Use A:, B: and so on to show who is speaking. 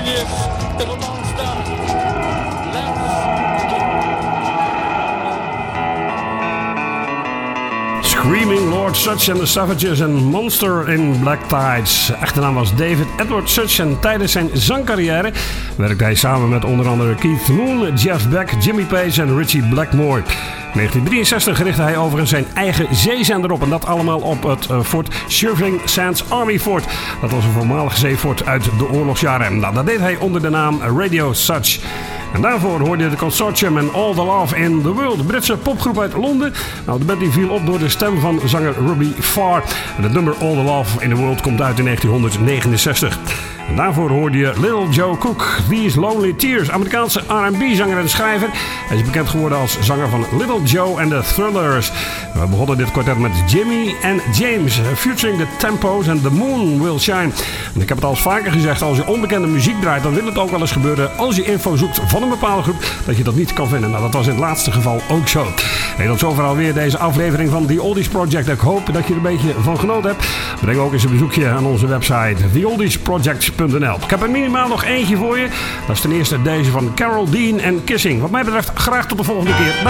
A: Julius, de romanstar.
B: Screaming Lord Sutch and the Savages en Monster in Black Tides. Echte naam was David Edward Sutch en tijdens zijn zangcarrière werkte hij samen met onder andere Keith Moon, Jeff Beck, Jimmy Page en Ritchie Blackmore. In 1963 richtte hij overigens zijn eigen zeezender op en dat allemaal op het Fort Sherving Sands Army Fort. Dat was een voormalig zeefort uit de oorlogsjaren. Nou, dat deed hij onder de naam Radio Sutch. En daarvoor hoorde je de Consortium en All the Love in the World, een Britse popgroep uit Londen. Nou, de band die viel op door de stem van zanger Robbie Farr. En het nummer All the Love in the World komt uit in 1969. En daarvoor hoorde je Little Joe Cook, These Lonely Tears, Amerikaanse R&B-zanger en schrijver. Hij is bekend geworden als zanger van Little Joe and the Thrillers. We begonnen dit kwartet met Jimmy en James, featuring the Tempos and The Moon Will Shine. En ik heb het al eens vaker gezegd, als je onbekende muziek draait, dan wil het ook wel eens gebeuren als je info zoekt van een bepaalde groep, dat je dat niet kan vinden. Nou, dat was in het laatste geval ook zo. En tot zover alweer deze aflevering van The Oldies Project. Ik hoop dat je er een beetje van genoten hebt. Breng ook eens een bezoekje aan onze website theoldiesproject.nl. Ik heb er minimaal nog eentje voor je. Dat is ten eerste deze van Carol Dean en Kissing. Wat mij betreft graag tot de volgende keer.